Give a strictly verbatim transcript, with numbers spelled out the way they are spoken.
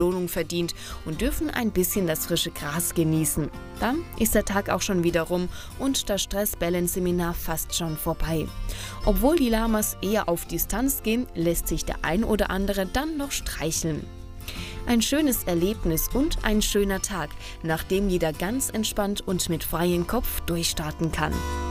Belohnung verdient und dürfen ein bisschen das frische Gras genießen. Dann ist der Tag auch schon wieder rum und das Stress-Balance-Seminar fast schon vorbei. Obwohl die Lamas eher auf Distanz gehen, lässt sich der ein oder andere dann noch streicheln. Ein schönes Erlebnis und ein schöner Tag, nach dem jeder ganz entspannt und mit freiem Kopf durchstarten kann.